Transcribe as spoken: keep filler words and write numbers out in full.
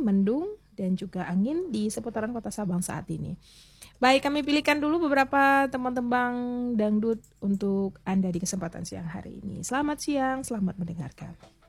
mendung dan juga angin di seputaran Kota Sabang saat ini. Baik, kami pilihkan dulu beberapa tembang-tembang dangdut untuk Anda di kesempatan siang hari ini. Selamat siang, selamat mendengarkan.